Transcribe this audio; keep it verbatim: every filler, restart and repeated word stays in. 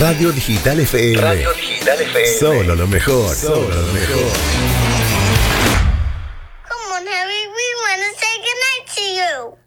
Radio Digital F M. Radio Digital F M. Solo lo mejor. Solo lo mejor. Come on, Harry. We want to say goodnight to you.